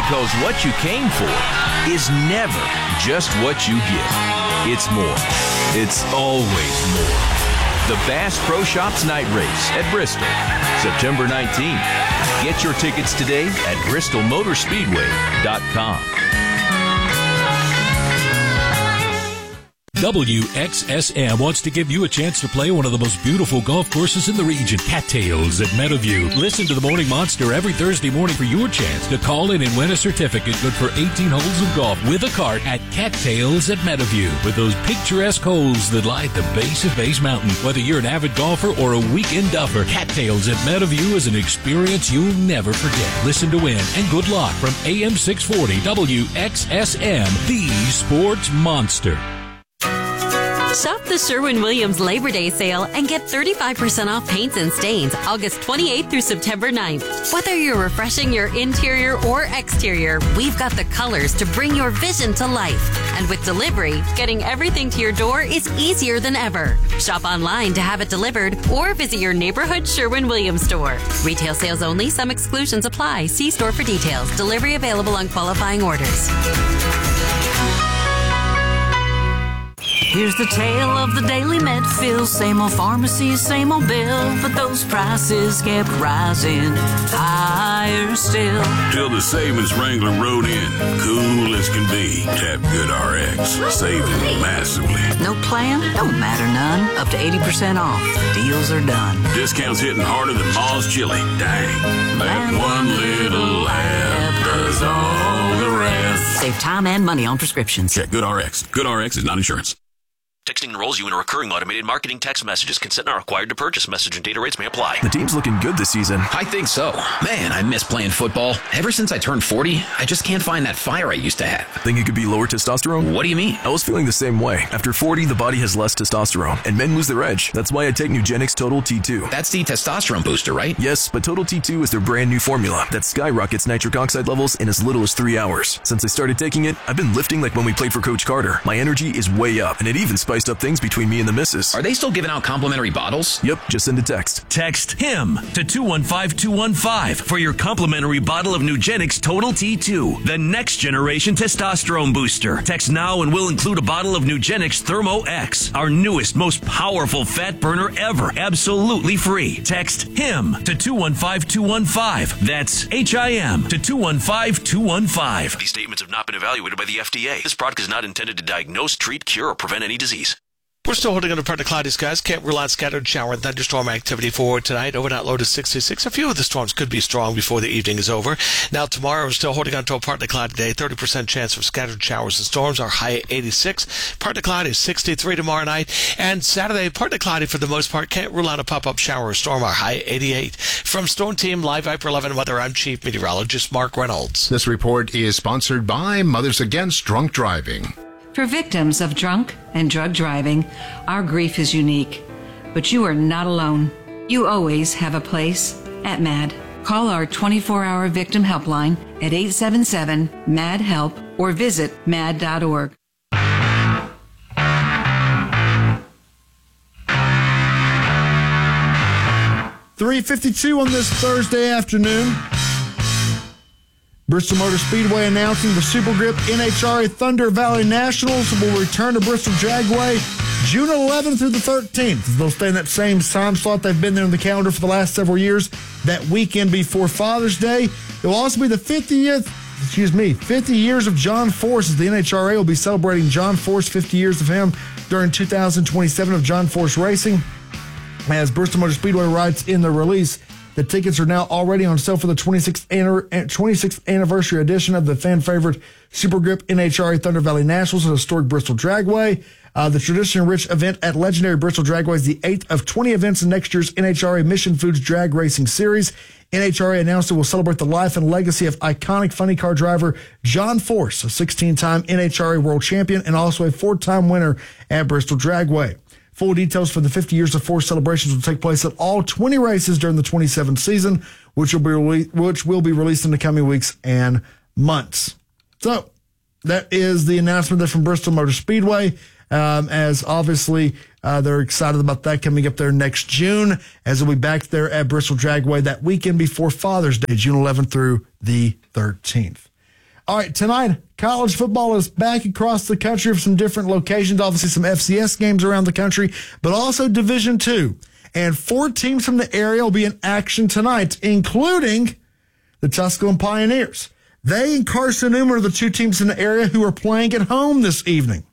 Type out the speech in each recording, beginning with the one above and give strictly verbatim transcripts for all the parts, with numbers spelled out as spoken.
Because what you came for is never just what you get. It's more. It's always more. The Bass Pro Shops Night Race at Bristol, September nineteenth. Get your tickets today at bristol motor speedway dot com. W X S M wants to give you a chance to play one of the most beautiful golf courses in the region, Cattails at Meadowview. Listen to the Morning Monster every Thursday morning for your chance to call in and win a certificate good for eighteen holes of golf with a cart at Cattails at Meadowview. With those picturesque holes that lie at the base of Base Mountain. Whether you're an avid golfer or a weekend duffer, Cattails at Meadowview is an experience you'll never forget. Listen to win and good luck from A M six forty W X S M, the Sports Monster. Shop the Sherwin-Williams Labor Day sale and get thirty-five percent off paints and stains August twenty-eighth through September ninth. Whether you're refreshing your interior or exterior, we've got the colors to bring your vision to life. And with delivery, getting everything to your door is easier than ever. Shop online to have it delivered or visit your neighborhood Sherwin-Williams store. Retail sales only. Some exclusions apply. See store for details. Delivery available on qualifying orders. Here's the tale of the daily Medfield. Same old pharmacy, same old bill, but those prices kept rising higher still. Till the savings Wrangler rode in, cool as can be. Tap GoodRx, saving massively. No plan? Don't matter none. Up to eighty percent off. Deals are done. Discounts hitting harder than Ma's chili. Dang. That one little app does all the rest. Save time and money on prescriptions. Check GoodRx. GoodRx is not insurance. Texting enrolls you in a recurring automated marketing text messages. Consent not required to purchase. Message and data rates may apply. The team's looking good this season. I think so. Man, I miss playing football. Ever since I turned forty, I just can't find that fire I used to have. Think it could be lower testosterone? What do you mean? I was feeling the same way. After forty, the body has less testosterone, and men lose their edge. That's why I take Nugenix Total T two. That's the testosterone booster, right? Yes, but Total T two is their brand new formula that skyrockets nitric oxide levels in as little as three hours. Since I started taking it, I've been lifting like when we played for Coach Carter. My energy is way up, and it even spiced up things between me and the missus. Are they still giving out complimentary bottles? Yep, just send a text. Text HIM to two one five two one five for your complimentary bottle of Nugenix Total T two, the next generation testosterone booster. Text now and we'll include a bottle of Nugenix Thermo X, our newest, most powerful fat burner ever, absolutely free. Text HIM to two one five two one five. That's H I M to two one five two one five. These statements have not been evaluated by the F D A. This product is not intended to diagnose, treat, cure, or prevent any disease. We're still holding under partly cloudy skies. Can't rule out scattered shower and thunderstorm activity for tonight. Overnight low to sixty-six. A few of the storms could be strong before the evening is over. Now tomorrow, we're still holding on to a partly cloudy day. thirty percent chance of scattered showers and storms. Our high at eighty-six. Partly cloudy, sixty-three tomorrow night. And Saturday, partly cloudy for the most part. Can't rule out a pop-up shower or storm. Our high at eighty-eight. From Storm Team Live Viper eleven Weather, I'm Chief Meteorologist Mark Reynolds. This report is sponsored by Mothers Against Drunk Driving. For victims of drunk and drug driving, our grief is unique. But you are not alone. You always have a place at MAD. Call our twenty-four hour victim helpline at eight seven seven, M A D, HELP or visit mad dot org. three fifty-two on this Thursday afternoon. Bristol Motor Speedway announcing the Super Grip N H R A Thunder Valley Nationals will return to Bristol Dragway June eleventh through the thirteenth. They'll stay in that same time slot they've been there in the calendar for the last several years, that weekend before Father's Day. It will also be the fiftieth, excuse me, fifty years of John Force, as the N H R A will be celebrating John Force, fifty years of him during two thousand twenty-seven of John Force Racing. As Bristol Motor Speedway writes in the release, the tickets are now already on sale for the twenty-sixth, twenty-sixth anniversary edition of the fan favorite Super Grip N H R A Thunder Valley Nationals at historic Bristol Dragway. Uh, the tradition-rich event at legendary Bristol Dragway is the eighth of twenty events in next year's N H R A Mission Foods Drag Racing Series. N H R A announced it will celebrate the life and legacy of iconic funny car driver John Force, a sixteen-time N H R A world champion and also a four-time winner at Bristol Dragway. Full details for the fifty years of Force celebrations will take place at all twenty races during the twenty-seventh season, which will be rele- which will be released in the coming weeks and months. So that is the announcement there from Bristol Motor Speedway, um, as obviously uh, they're excited about that coming up there next June, as we'll be back there at Bristol Dragway that weekend before Father's Day, June eleventh through the thirteenth. All right, tonight, college football is back across the country from some different locations. Obviously, some F C S games around the country, but also Division Two. And four teams from the area will be in action tonight, including the Tusculum Pioneers. They and Carson Newman are the two teams in the area who are playing at home this evening.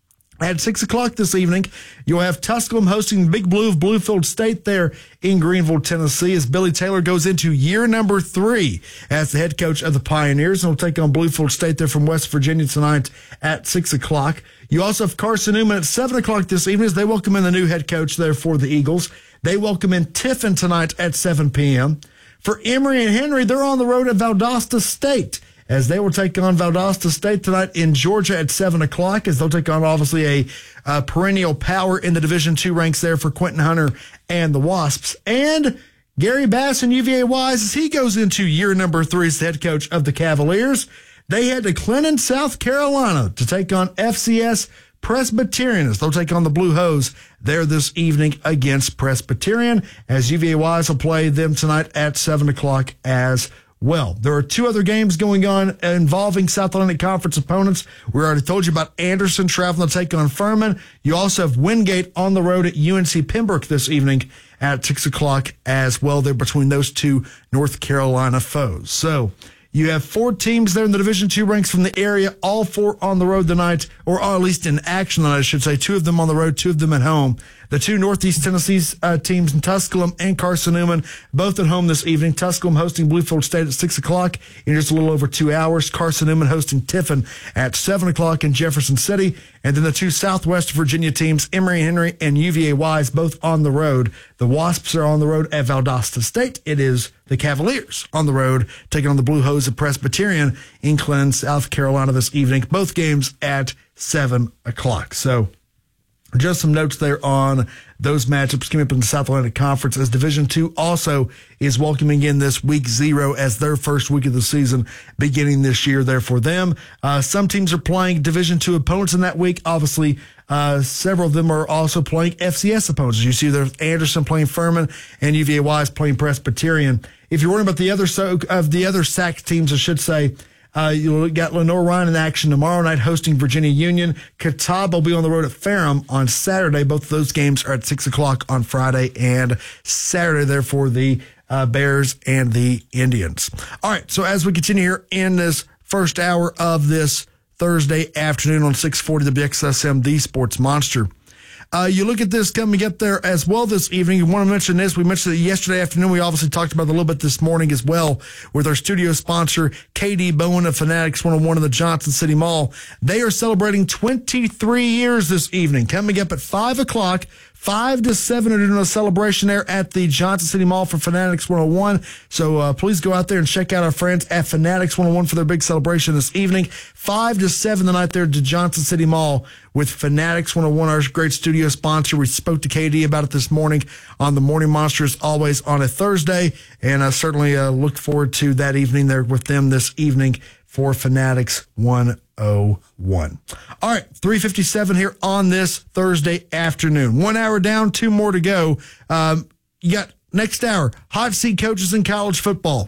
At six o'clock this evening, you'll have Tusculum hosting Big Blue of Bluefield State there in Greenville, Tennessee, as Billy Taylor goes into year number three as the head coach of the Pioneers, and will take on Bluefield State there from West Virginia tonight at six o'clock. You also have Carson Newman at seven o'clock this evening as they welcome in the new head coach there for the Eagles. They welcome in Tiffin tonight at seven p.m. For Emory and Henry, they're on the road at Valdosta State, as they will take on Valdosta State tonight in Georgia at seven o'clock, as they'll take on, obviously, a uh, perennial power in the Division two ranks there for Quentin Hunter and the Wasps. And Gary Bass and U V A Wise, as he goes into year number three as the head coach of the Cavaliers. They head to Clinton, South Carolina to take on F C S Presbyterian, as they'll take on the Blue Hose there this evening against Presbyterian, as U V A Wise will play them tonight at seven o'clock as well. There are two other games going on involving South Atlantic Conference opponents. We already told you about Anderson traveling to take on Furman. You also have Wingate on the road at U N C Pembroke this evening at six o'clock as well. They're between those two North Carolina foes. So you have four teams there in the Division two ranks from the area, all four on the road tonight, or at least in action, I should say. Two of them on the road, two of them at home. The two Northeast Tennessee uh, teams in Tusculum and Carson Newman, both at home this evening. Tusculum hosting Bluefield State at six o'clock in just a little over two hours. Carson Newman hosting Tiffin at seven o'clock in Jefferson City. And then the two Southwest Virginia teams, Emory Henry and U V A Wise, both on the road. The Wasps are on the road at Valdosta State. It is the Cavaliers on the road, taking on the Blue Hose of Presbyterian in Clinton, South Carolina this evening. Both games at seven o'clock. So just some notes there on those matchups coming up in the South Atlantic Conference, as Division two also is welcoming in this week zero as their first week of the season beginning this year there for them. Uh, some teams are playing Division two opponents in that week. Obviously, uh, several of them are also playing F C S opponents. You see there's Anderson playing Furman and U V A Wise playing Presbyterian. If you're worried about the other so of the other S A C teams, I should say, Uh, you got Lenore Ryan in action tomorrow night hosting Virginia Union. Catawba will be on the road at Ferrum on Saturday. Both of those games are at six o'clock on Friday and Saturday, there for the uh, Bears and the Indians. All right, so as we continue here in this first hour of this Thursday afternoon on six forty W X S M, the Sports Monster. Uh, you look at this coming up there as well this evening. You want to mention this. We mentioned it yesterday afternoon. We obviously talked about it a little bit this morning as well with our studio sponsor, K D Bowen of Fanatics one oh one in the Johnson City Mall. They are celebrating twenty-three years this evening. Coming up at five o'clock, five to seven are doing a celebration there at the Johnson City Mall for Fanatics one oh one. So uh, please go out there and check out our friends at Fanatics one oh one for their big celebration this evening. five to seven tonight there at the Johnson City Mall with Fanatics one oh one, our great studio sponsor. We spoke to K D about it this morning on the Morning Monsters, always on a Thursday, and I certainly uh, look forward to that evening there with them this evening for Fanatics one oh one. All right, three fifty-seven here on this Thursday afternoon. One hour down, two more to go. Um, you got next hour, hot seat coaches in college football.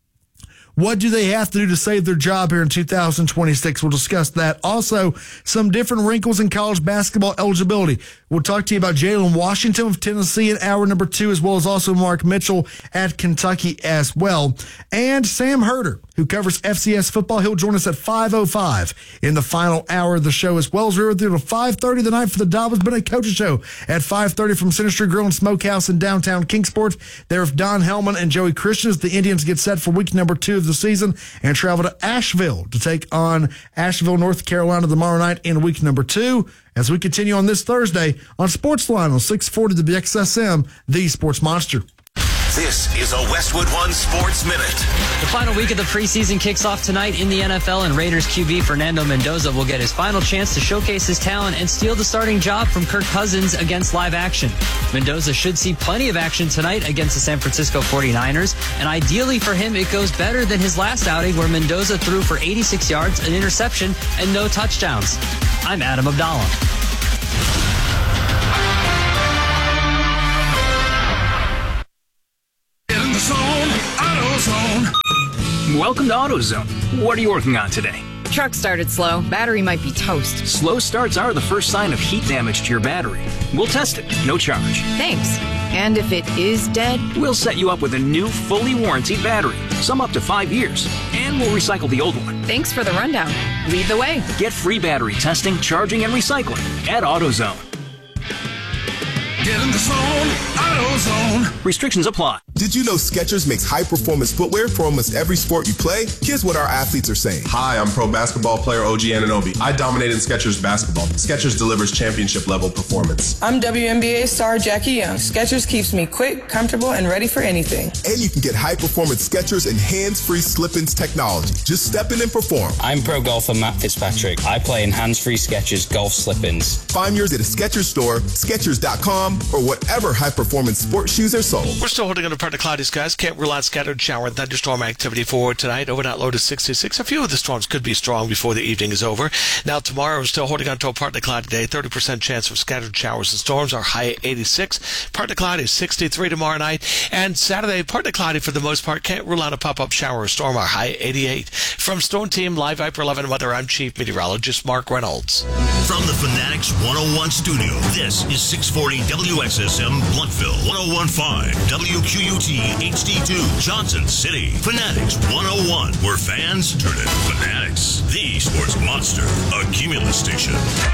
What do they have to do to save their job here in two thousand twenty-six? We'll discuss that. Also, some different wrinkles in college basketball eligibility. We'll talk to you about Jalen Washington of Tennessee in hour number two, as well as also Mark Mitchell at Kentucky as well. And Sam Herder, who covers F C S football. He'll join us at five oh five in the final hour of the show, as well as we're through to five thirty tonight for the Dobbins Bennett Coaches Show at five thirty from Sinistry Grill and Smokehouse in downtown Kingsport. There with Don Hellman and Joey Christian as the Indians get set for week number two of the season and travel to Asheville to take on Asheville, North Carolina tomorrow night in week number two. As we continue on this Thursday on Sportsline on six forty W X S M, the Sports Monster. This is a Westwood One Sports Minute. The final week of the preseason kicks off tonight in the N F L, and Raiders Q B Fernando Mendoza will get his final chance to showcase his talent and steal the starting job from Kirk Cousins against live action. Mendoza should see plenty of action tonight against the San Francisco forty-niners, and ideally for him, it goes better than his last outing where Mendoza threw for eighty-six yards, an interception, and no touchdowns. I'm Adam Abdallah. Welcome to AutoZone. What are you working on today? Truck started slow. Battery might be toast. Slow starts are the first sign of heat damage to your battery. We'll test it, no charge. Thanks. And if it is dead? We'll set you up with a new, fully warranted battery, some up to five years, and we'll recycle the old one. Thanks for the rundown. Lead the way. Get free battery testing, charging, and recycling at AutoZone. Get in the zone, AutoZone. Restrictions apply. Did you know Skechers makes high-performance footwear for almost every sport you play? Here's what our athletes are saying. Hi, I'm pro basketball player O G Anunoby. I dominate in Skechers basketball. Skechers delivers championship-level performance. I'm W N B A star Jackie Young. Skechers keeps me quick, comfortable, and ready for anything. And you can get high-performance Skechers and hands-free slip-ins technology. Just step in and perform. I'm pro golfer Matt Fitzpatrick. I play in hands-free Skechers golf slip-ins. Find yours at a Skechers store, Skechers dot com, or whatever high-performance sports shoes are sold. We're still holding on to partly cloudy skies. Can't rule out scattered shower and thunderstorm activity for tonight. Overnight low to sixty-six. A few of the storms could be strong before the evening is over. Now tomorrow, we're still holding on to a partly cloudy day. thirty percent chance of scattered showers and storms. Our high at eighty-six. Partly cloudy, sixty-three tomorrow night. And Saturday, partly cloudy for the most part. Can't rule out a pop-up shower or storm. Our high eighty-eight. From Storm Team Live Viper eleven Weather, I'm Chief Meteorologist Mark Reynolds. From the Fanatics one oh one studio, this is six forty W X S M Bluntville, one oh one point five W Q U T H D two Johnson City. Fanatics one oh one, where fans turn into fanatics. The Sports Monster, a Cumulus station.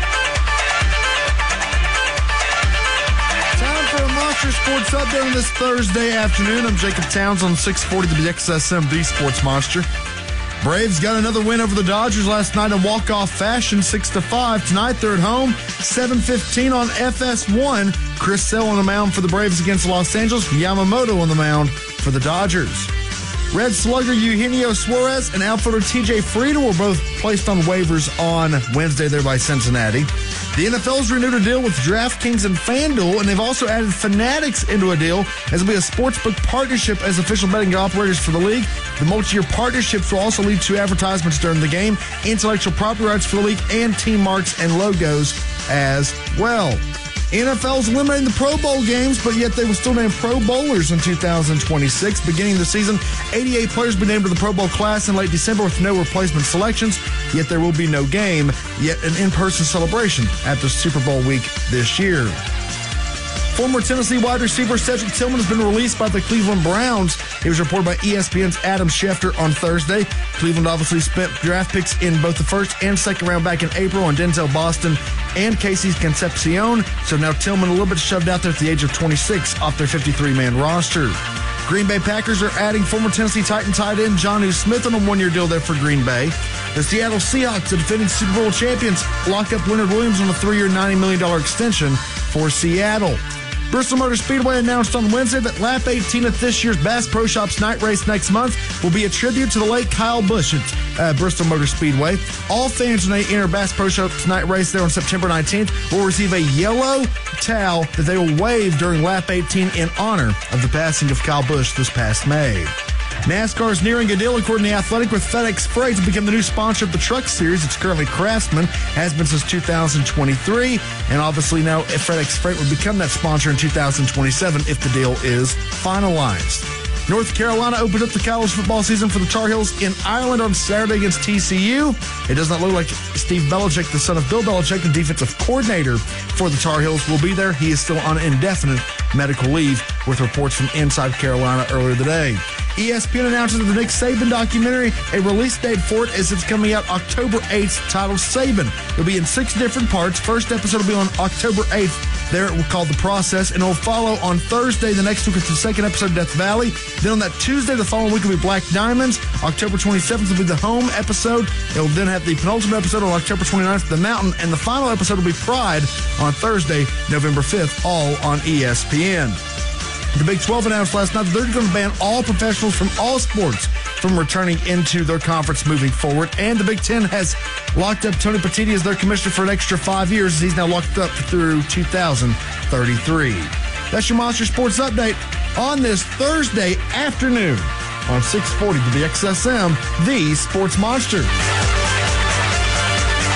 Time for a Monster Sports Update on this Thursday afternoon. I'm Jacob Towns on six forty W X S M, the Sports Monster. Braves got another win over the Dodgers last night in walk-off fashion, six to five. Tonight they're at home, seven fifteen on F S one. Chris Sale on the mound for the Braves against Los Angeles. Yamamoto on the mound for the Dodgers. Red slugger Eugenio Suarez and outfielder T J Friedel were both placed on waivers on Wednesday there by Cincinnati. The N F L's renewed a deal with DraftKings and FanDuel, and they've also added Fanatics into a deal as it'll be a sportsbook partnership as official betting operators for the league. The multi-year partnerships will also lead to advertisements during the game, intellectual property rights for the league, and team marks and logos as well. N F L's eliminating the Pro Bowl games, but yet they will still name Pro Bowlers in two thousand twenty-six. Beginning the season, eighty-eight players will be named to the Pro Bowl class in late December with no replacement selections, yet there will be no game, yet an in-person celebration at the Super Bowl week this year. Former Tennessee wide receiver Cedric Tillman has been released by the Cleveland Browns. It was reported by E S P N's Adam Schefter on Thursday. Cleveland obviously spent draft picks in both the first and second round back in April on Denzel Boston and Casey Concepcion. So now Tillman a little bit shoved out there at the age of twenty-six off their fifty-three man roster. Green Bay Packers are adding former Tennessee Titan tight end Jonnu Smith on a one-year deal there for Green Bay. The Seattle Seahawks, the defending Super Bowl champions, lock up Leonard Williams on a three-year, ninety million dollars extension for Seattle. Bristol Motor Speedway announced on Wednesday that lap eighteen at this year's Bass Pro Shops night race next month will be a tribute to the late Kyle Busch at uh, Bristol Motor Speedway. All fans when they enter Bass Pro Shops night race there on September nineteenth will receive a yellow towel that they will wave during lap eighteen in honor of the passing of Kyle Busch this past May. NASCAR is nearing a deal, according to The Athletic, with FedEx Freight to become the new sponsor of the Truck Series. It's currently Craftsman, has been since two thousand twenty-three, and obviously now FedEx Freight will become that sponsor in two thousand twenty-seven if the deal is finalized. North Carolina opens up the college football season for the Tar Heels in Ireland on Saturday against T C U. It does not look like Steve Belichick, the son of Bill Belichick, the defensive coordinator for the Tar Heels, will be there. He is still on indefinite medical leave, with reports from inside Carolina earlier today. E S P N announces that the Nick Saban documentary, a release date for it is it's coming out October eighth, titled Saban. It'll be in six different parts. First episode will be on October eighth. There it will call The Process, and it will follow on Thursday the next week with the second episode of Death Valley. Then on that Tuesday the following week will be Black Diamonds. October twenty-seventh will be the home episode. It will then have the penultimate episode on October twenty-ninth, The Mountain, and the final episode will be Pride on Thursday, November fifth, all on E S P N. The Big twelve announced last night that they're going to ban all professionals from all sports from returning into their conference moving forward. And the Big Ten has locked up Tony Petitti as their commissioner for an extra five years. He's now locked up through two thousand thirty-three. That's your Monster Sports Update on this Thursday afternoon on six forty to the X S M, the Sports Monster.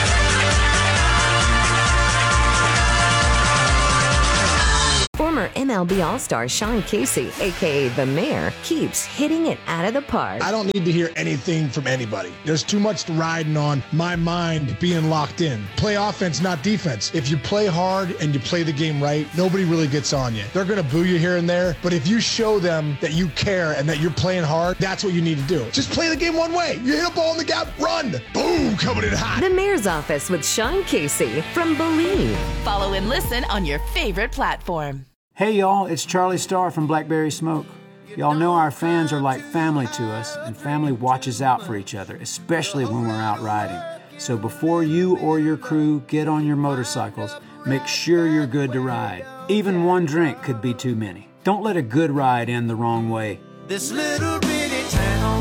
Former M L M L B All-Star Sean Casey, a k a. The Mayor, keeps hitting it out of the park. I don't need to hear anything from anybody. There's too much riding on my mind being locked in. Play offense, not defense. If you play hard and you play the game right, nobody really gets on you. They're going to boo you here and there, but if you show them that you care and that you're playing hard, that's what you need to do. Just play the game one way. You hit a ball in the gap, run. Boom, coming in hot. The Mayor's Office with Sean Casey from Believe. Follow and listen on your favorite platform. Hey y'all, it's Charlie Starr from Blackberry Smoke. Y'all know our fans are like family to us, and family watches out for each other, especially when we're out riding. So before you or your crew get on your motorcycles, make sure you're good to ride. Even one drink could be too many. Don't let a good ride end the wrong way. This little bitty town,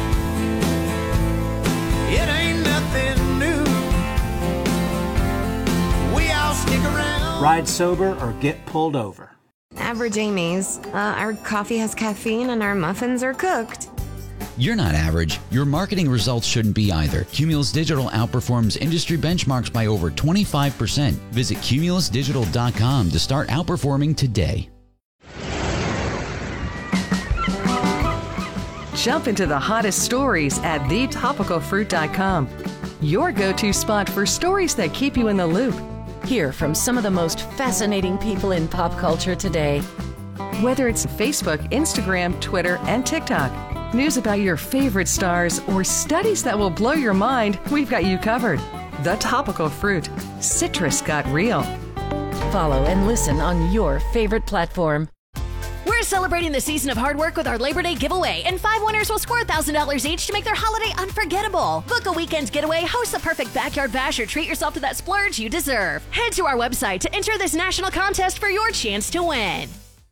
it ain't nothing new. We all stick around. Ride sober or get pulled over. Average Amy's. Uh, our coffee has caffeine and our muffins are cooked. You're not average. Your marketing results shouldn't be either. Cumulus Digital outperforms industry benchmarks by over twenty-five percent. Visit cumulus digital dot com to start outperforming today. Jump into the hottest stories at the topical fruit dot com. Your go-to spot for stories that keep you in the loop. Hear from some of the most fascinating people in pop culture today. Whether it's Facebook, Instagram, Twitter, and TikTok, news about your favorite stars, or studies that will blow your mind, we've got you covered. The Topical Fruit. Citrus got real. Follow and listen on your favorite platform. We're celebrating the season of hard work with our Labor Day giveaway, and five winners will score one thousand dollars each to make their holiday unforgettable. Book a weekend getaway, host the perfect backyard bash, or treat yourself to that splurge you deserve. Head to our website to enter this national contest for your chance to win.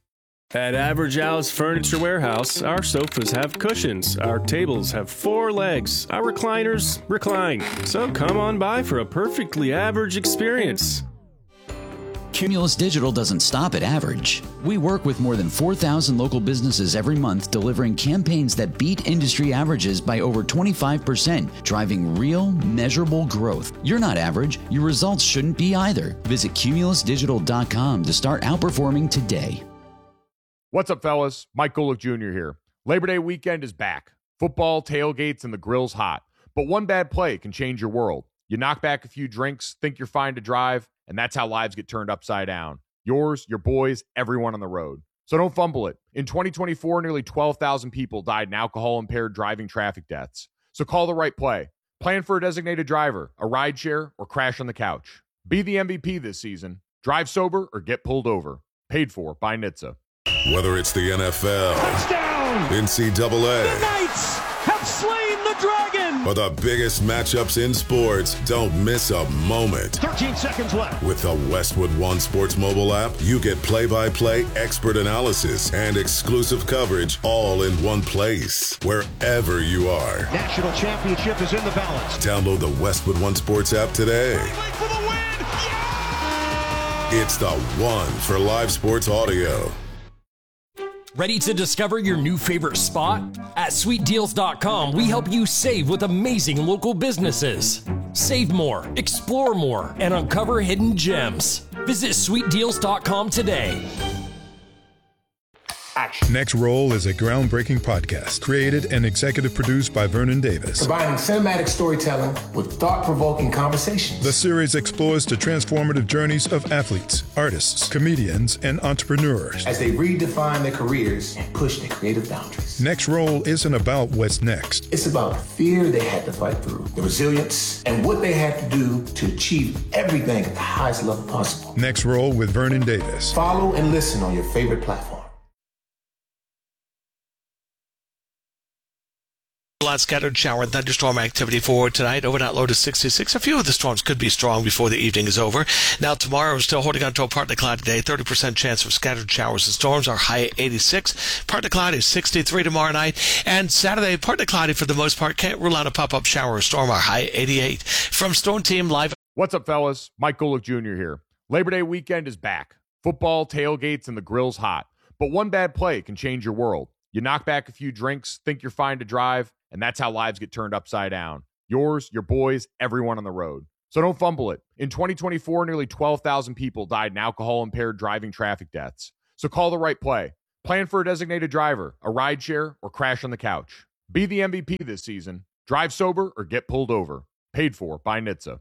At Average Al's Furniture Warehouse, our sofas have cushions, our tables have four legs, our recliners recline. So come on by for a perfectly average experience. Cumulus Digital doesn't stop at average. We work with more than four thousand local businesses every month, delivering campaigns that beat industry averages by over twenty-five percent, driving real, measurable growth. You're not average. Your results shouldn't be either. Visit cumulus digital dot com to start outperforming today. What's up, fellas? Mike Golick Junior here. Labor Day weekend is back. Football, tailgates, and the grill's hot. But one bad play can change your world. You knock back a few drinks, think you're fine to drive, and that's how lives get turned upside down. Yours, your boys, everyone on the road. So don't fumble it. In twenty twenty-four, nearly twelve thousand people died in alcohol-impaired driving traffic deaths. So call the right play. Plan for a designated driver, a rideshare, or crash on the couch. Be the M V P this season. Drive sober or get pulled over. Paid for by N H T S A. Whether it's the N F L, touchdown, N C double A, the Knights have slain the dragon, or the biggest matchups in sports, don't miss a moment. thirteen seconds left. With the Westwood One Sports mobile app, you get play-by-play, expert analysis, and exclusive coverage all in one place, wherever you are. National championship is in the balance. Download the Westwood One Sports app today. For the win. Yeah! It's the one for live sports audio. Ready to discover your new favorite spot? At sweet deals dot com, we help you save with amazing local businesses. Save more, explore more, and uncover hidden gems. Visit sweet deals dot com today. Action. Next Roll is a groundbreaking podcast created and executive produced by Vernon Davis. Combining cinematic storytelling with thought-provoking conversations. The series explores the transformative journeys of athletes, artists, comedians, and entrepreneurs as they redefine their careers and push their creative boundaries. Next Roll isn't about what's next. It's about the fear they had to fight through, the resilience, and what they had to do to achieve everything at the highest level possible. Next Roll with Vernon Davis. Follow and listen on your favorite platform. A lot of scattered shower and thunderstorm activity for tonight. Overnight low to sixty-six. A few of the storms could be strong before the evening is over. Now tomorrow, we're still holding on to a partly cloudy day. thirty percent chance of scattered showers and storms. Our high at eighty-six. Partly cloudy, sixty-three tomorrow night. And Saturday, partly cloudy for the most part. Can't rule out a pop-up shower or storm. Our high eighty-eight. From Storm Team Live. What's up, fellas? Mike Golick Junior here. Labor Day weekend is back. Football, tailgates, and the grill's hot. But one bad play can change your world. You knock back a few drinks, think you're fine to drive, and that's how lives get turned upside down. Yours, your boys, everyone on the road. So don't fumble it. In twenty twenty-four, nearly twelve thousand people died in alcohol-impaired driving traffic deaths. So call the right play. Plan for a designated driver, a rideshare, or crash on the couch. Be the M V P this season. Drive sober or get pulled over. Paid for by N H T S A.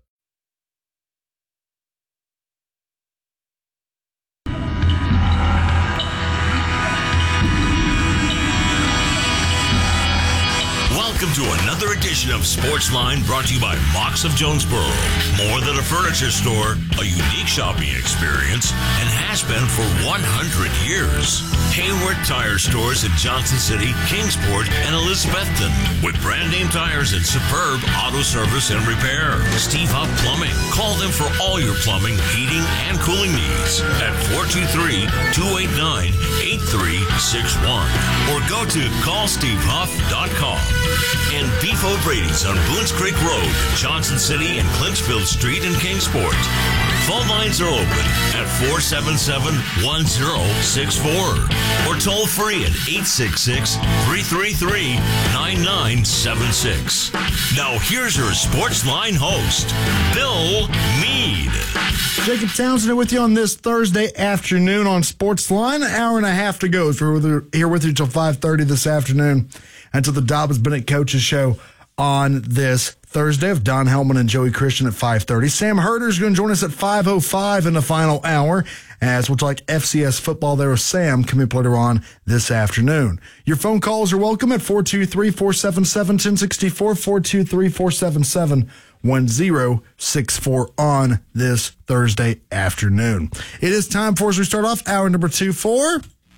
Welcome to another edition of Sportsline, brought to you by Mox of Jonesboro. More than a furniture store, a unique shopping experience, and has been for one hundred years. Hayward Tire Stores in Johnson City, Kingsport, and Elizabethton. With brand name tires and superb auto service and repair. Steve Huff Plumbing. Call them for all your plumbing, heating, and cooling needs at four two three, two eight nine, eight three six one or go to call steve huff dot com. And Beef O'Brady's on Boones Creek Road, Johnson City and Clinchfield Street in Kingsport. Phone lines are open at four seven seven, one zero six four or toll free at eight six six, three three three, nine nine seven six. Now here's your Sportsline host, Bill Meade. Jacob Townsend with you on this Thursday afternoon on Sportsline. An hour and a half to go. So we're here with you until five thirty this afternoon, until the Dobbs Bennett Coaches Show on this Thursday of Don Hellman and Joey Christian at five thirty. Sam Herder is going to join us at five oh five in the final hour, as we'll talk F C S football there with Sam coming up later on this afternoon. Your phone calls are welcome at four two three, four seven seven, one oh six four, four two three, four seven seven, one oh six four on this Thursday afternoon. It is time for us to start off hour number two for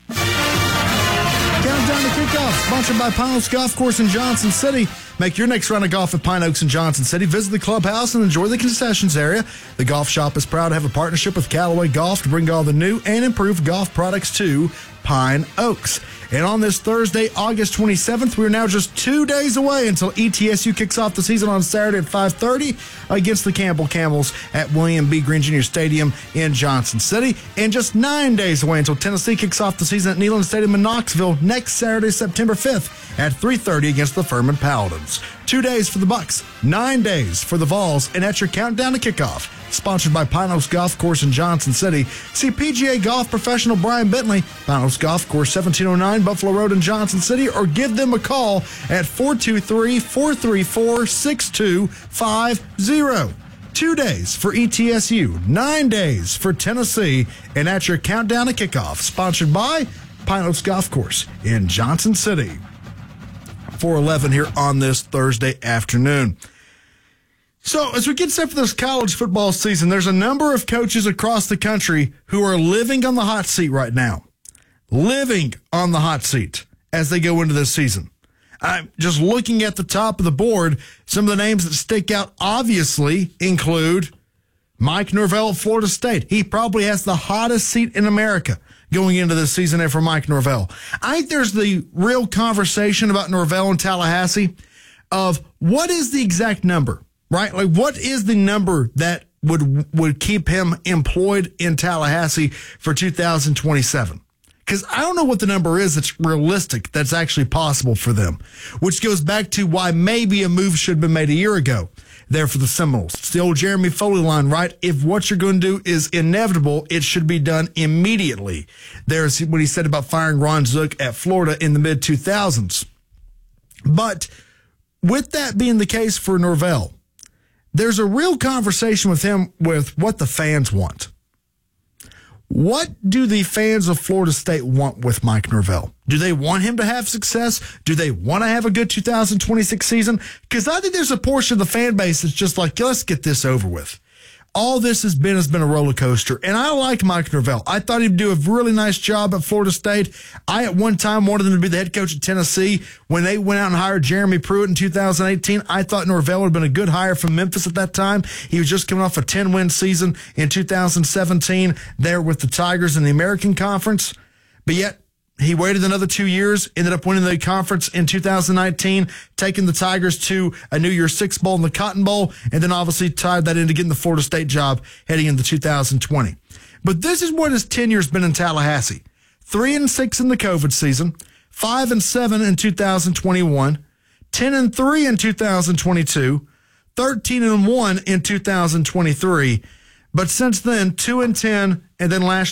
Countdown to Kickoff, sponsored by Pine Oaks Golf Course in Johnson City. Make your next round of golf at Pine Oaks in Johnson City. Visit the clubhouse and enjoy the concessions area. The golf shop is proud to have a partnership with Callaway Golf to bring all the new and improved golf products to Pine Oaks. And on this Thursday, August twenty-seventh, we are now just two days away until E T S U kicks off the season on Saturday at five thirty against the Campbell Camels at William B. Green Junior Stadium in Johnson City. And just nine days away until Tennessee kicks off the season at Neyland Stadium in Knoxville next Saturday, September fifth at three thirty against the Furman Paladins. Two days for the Bucks, nine days for the Vols, and that's your countdown to kickoff. Sponsored by Pine Oaks Golf Course in Johnson City. See P G A golf professional Brian Bentley, Pine Oaks Golf Course, seventeen oh nine Buffalo Road in Johnson City, or give them a call at four two three, four three four, six two five zero. Two days for E T S U, nine days for Tennessee, and that's your countdown to kickoff. Sponsored by Pine Oaks Golf Course in Johnson City. four eleven here on this Thursday afternoon. So as we get set for this college football season, there's a number of coaches across the country who are living on the hot seat right now. Living on the hot seat as they go into this season. I'm just looking at the top of the board. Some of the names that stick out obviously include Mike Norvell at Florida State. He probably has the hottest seat in America going into this season there for Mike Norvell. I think there's the real conversation about Norvell and Tallahassee of what is the exact number, right? Like what is the number that would would keep him employed in Tallahassee for two thousand twenty-seven? Because I don't know what the number is that's realistic, that's actually possible for them, which goes back to why maybe a move should have been made a year ago there for the Seminoles. It's the old Jeremy Foley line, right? If what you're going to do is inevitable, it should be done immediately. There's what he said about firing Ron Zook at Florida in the mid two thousands. But with that being the case for Norvell, there's a real conversation with him with what the fans want. What do the fans of Florida State want with Mike Norvell? Do they want him to have success? Do they want to have a good two thousand twenty-six season? Because I think there's a portion of the fan base that's just like, let's get this over with. All this has been has been a roller coaster, and I like Mike Norvell. I thought he'd do a really nice job at Florida State. I, at one time, wanted him to be the head coach at Tennessee. When they went out and hired Jeremy Pruitt in two thousand eighteen, I thought Norvell would have been a good hire from Memphis at that time. He was just coming off a ten-win season in two thousand seventeen there with the Tigers in the American Conference. But yet, he waited another two years, ended up winning the conference in two thousand nineteen, taking the Tigers to a New Year's Six Bowl and the Cotton Bowl, and then obviously tied that into getting the Florida State job heading into two thousand twenty. But this is what his tenure's been in Tallahassee. Three and six in the COVID season, five and seven in two thousand twenty-one, ten and three in two thousand twenty-two, thirteen and one in two thousand twenty-three. But since then, two and ten, and then last year,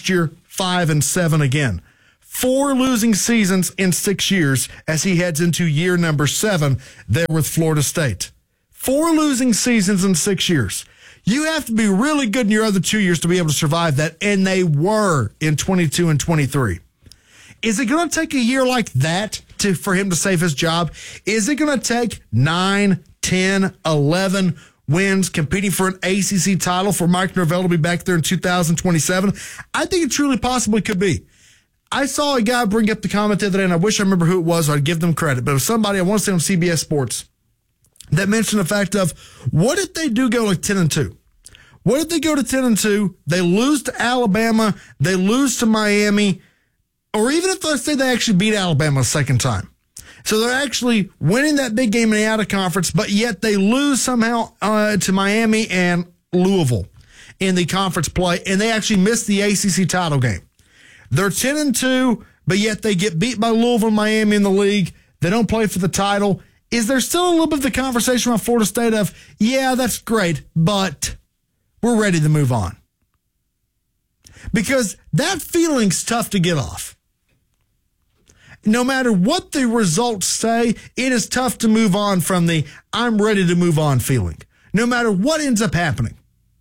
five, and seven again. Four losing seasons in six years as he heads into year number seven there with Florida State. Four losing seasons in six years. You have to be really good in your other two years to be able to survive that, and they were in twenty-two and twenty-three. Is it going to take a year like that to for him to save his job? Is it going to take nine, ten, eleven wins competing for an A C C title for Mike Norvell to be back there in two thousand twenty-seven? I think it truly possibly could be. I saw a guy bring up the comment the other day, and I wish I remember who it was, or I'd give them credit, but it was somebody, I want to say on C B S Sports, that mentioned the fact of, what if they do go like ten and two? What if they go to ten and two, they lose to Alabama, they lose to Miami, or even if, let's say, they actually beat Alabama a second time. So they're actually winning that big game in the out-of-conference, but yet they lose somehow uh, to Miami and Louisville in the conference play, and they actually miss the A C C title game. They're ten and two, but yet they get beat by Louisville and Miami in the league. They don't play for the title. Is there still a little bit of the conversation around Florida State of, yeah, that's great, but we're ready to move on? Because that feeling's tough to get off. No matter what the results say, it is tough to move on from the I'm ready to move on feeling, no matter what ends up happening.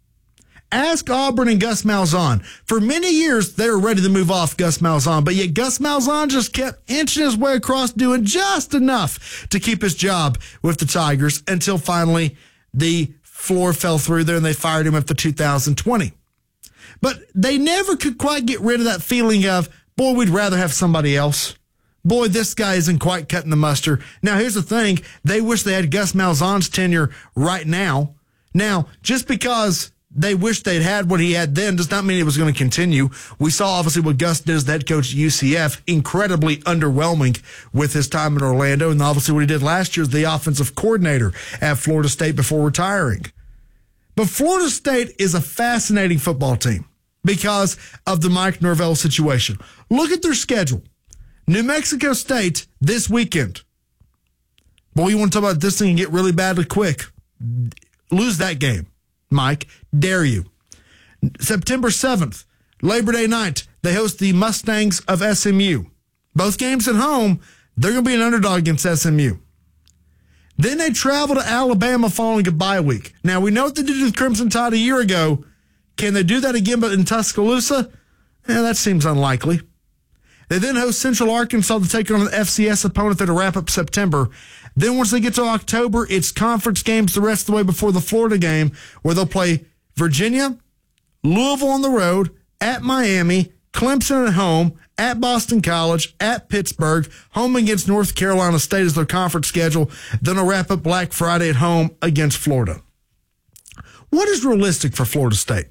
Ask Auburn and Gus Malzahn. For many years, they were ready to move off Gus Malzahn, but yet Gus Malzahn just kept inching his way across, doing just enough to keep his job with the Tigers until finally the floor fell through there and they fired him after two thousand twenty. But they never could quite get rid of that feeling of, boy, we'd rather have somebody else. Boy, this guy isn't quite cutting the mustard. Now, here's the thing. They wish they had Gus Malzahn's tenure right now. Now, just because they wish they'd had what he had then does not mean it was going to continue. We saw, obviously, what Gus did as the head coach at U C F, incredibly underwhelming with his time in Orlando, and obviously what he did last year as the offensive coordinator at Florida State before retiring. But Florida State is a fascinating football team because of the Mike Norvell situation. Look at their schedule. New Mexico State this weekend. Boy, you want to talk about this thing and get really badly quick. Lose that game, Mike. Dare you. September seventh, Labor Day night, they host the Mustangs of S M U. Both games at home, they're going to be an underdog against S M U. Then they travel to Alabama following a bye week. Now, we know what they did to the Crimson Tide a year ago. Can they do that again but in Tuscaloosa? Eh, that seems unlikely. They then host Central Arkansas to take on an F C S opponent there to wrap up September. Then once they get to October, it's conference games the rest of the way before the Florida game, where they'll play Virginia, Louisville on the road, at Miami, Clemson at home, at Boston College, at Pittsburgh, home against North Carolina State as their conference schedule. Then they'll wrap up Black Friday at home against Florida. What is realistic for Florida State?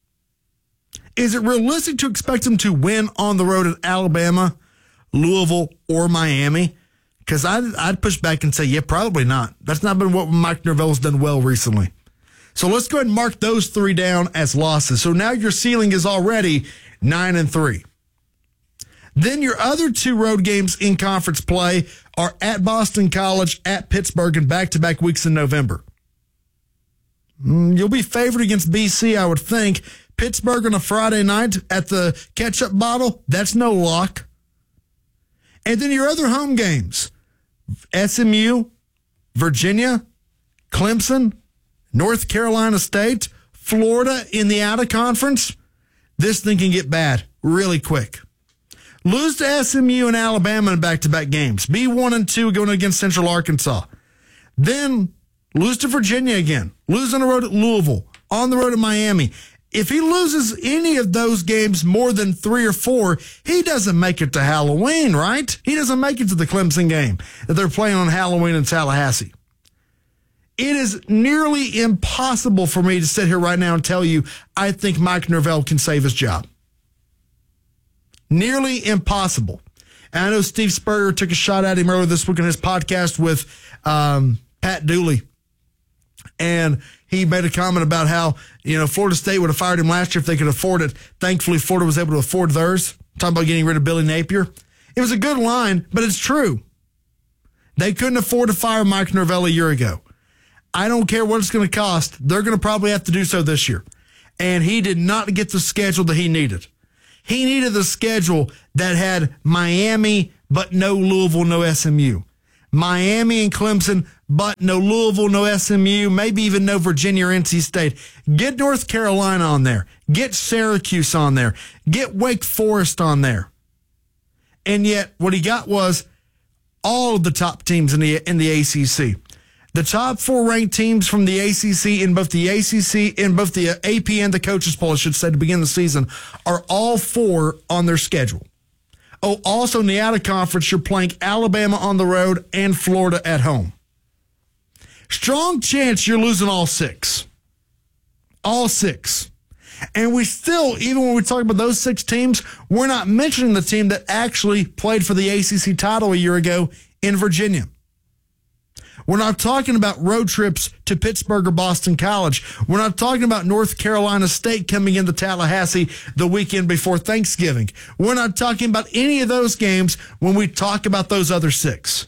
Is it realistic to expect them to win on the road at Alabama, Louisville, or Miami? Because I'd, I'd push back and say, yeah, probably not. That's not been what Mike Norvell's done well recently. So let's go ahead and mark those three down as losses. So now your ceiling is already nine and three. Then your other two road games in conference play are at Boston College, at Pittsburgh, and back-to-back weeks in November. Mm, you'll be favored against B C, I would think. Pittsburgh on a Friday night at the ketchup bottle, that's no lock. And then your other home games, S M U, Virginia, Clemson, North Carolina State, Florida in the out-of-conference. This thing can get bad really quick. Lose to S M U and Alabama in back-to-back games. Be one and two going against Central Arkansas. Then lose to Virginia again. Lose on the road at Louisville. On the road at Miami. If he loses any of those games more than three or four, he doesn't make it to Halloween, right? He doesn't make it to the Clemson game that they're playing on Halloween in Tallahassee. It is nearly impossible for me to sit here right now and tell you I think Mike Norvell can save his job. Nearly impossible. And I know Steve Spurrier took a shot at him earlier this week in his podcast with um, Pat Dooley. And he made a comment about how, you know, Florida State would have fired him last year if they could afford it. Thankfully, Florida was able to afford theirs. Talking about getting rid of Billy Napier. It was a good line, but it's true. They couldn't afford to fire Mike Norvell a year ago. I don't care what it's going to cost. They're going to probably have to do so this year. And he did not get the schedule that he needed. He needed the schedule that had Miami, but no Louisville, no S M U. Miami and Clemson, but no Louisville, no S M U, maybe even no Virginia or N C State. Get North Carolina on there. Get Syracuse on there. Get Wake Forest on there. And yet what he got was all of the top teams in the in the A C C. The top four ranked teams from the A C C in both the A C C, in both the A P and the coaches poll, I should say, to begin the season, are all four on their schedule. Oh, also in the out of conference, you're playing Alabama on the road and Florida at home. Strong chance you're losing all six. All six. And we still, even when we talk about those six teams, we're not mentioning the team that actually played for the A C C title a year ago in Virginia. We're not talking about road trips to Pittsburgh or Boston College. We're not talking about North Carolina State coming into Tallahassee the weekend before Thanksgiving. We're not talking about any of those games when we talk about those other six.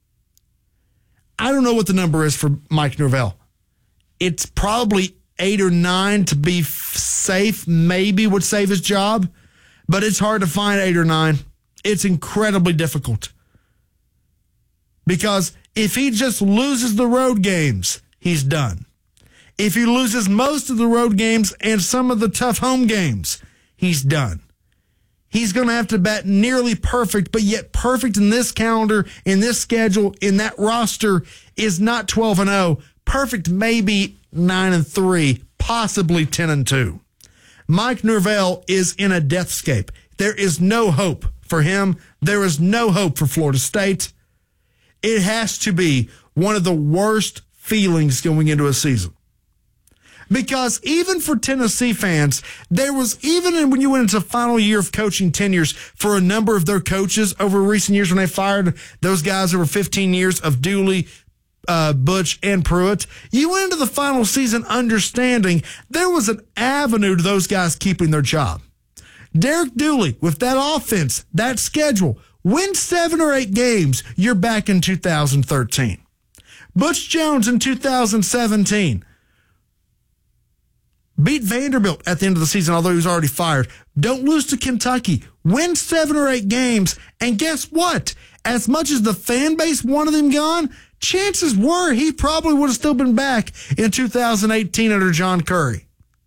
I don't know what the number is for Mike Norvell. It's probably eight or nine to be safe, maybe would save his job, but it's hard to find eight or nine. It's incredibly difficult. Because if he just loses the road games, he's done. If he loses most of the road games and some of the tough home games, he's done. He's going to have to bat nearly perfect, but yet perfect in this calendar, in this schedule, in that roster is not twelve and oh. Perfect maybe nine and three, possibly ten and two. Mike Norvell is in a deathscape. There is no hope for him. There is no hope for Florida State. It has to be one of the worst feelings going into a season. Because even for Tennessee fans, there was, even when you went into the final year of coaching tenures for a number of their coaches over recent years when they fired those guys over fifteen years of Dooley, uh, Butch, and Pruitt, you went into the final season understanding there was an avenue to those guys keeping their job. Derek Dooley, with that offense, that schedule, win seven or eight games, you're back in two thousand thirteen. Butch Jones in two thousand seventeen. Beat Vanderbilt at the end of the season, although he was already fired. Don't lose to Kentucky. Win seven or eight games. And guess what? As much as the fan base wanted him gone, chances were he probably would have still been back in two thousand eighteen under John Curry.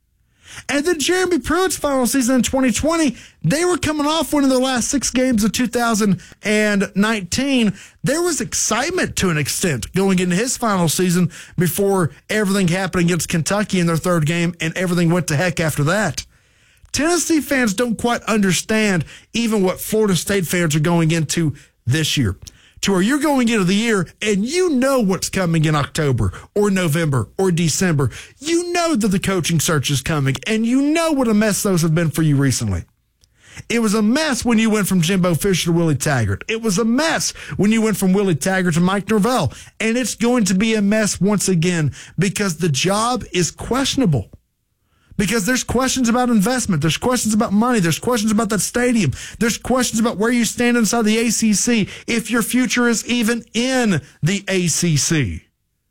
And then Jeremy Pruitt's final season in twenty twenty, they were coming off winning their last six games of two thousand nineteen. There was excitement to an extent going into his final season before everything happened against Kentucky in their third game and everything went to heck after that. Tennessee fans don't quite understand even what Florida State fans are going into this year. To where you're going into the year and you know what's coming in October or November or December. You know that the coaching search is coming and you know what a mess those have been for you recently. It was a mess when you went from Jimbo Fisher to Willie Taggart. It was a mess when you went from Willie Taggart to Mike Norvell. And it's going to be a mess once again because the job is questionable. Because there's questions about investment. There's questions about money. There's questions about that stadium. There's questions about where you stand inside the A C C, if your future is even in the A C C.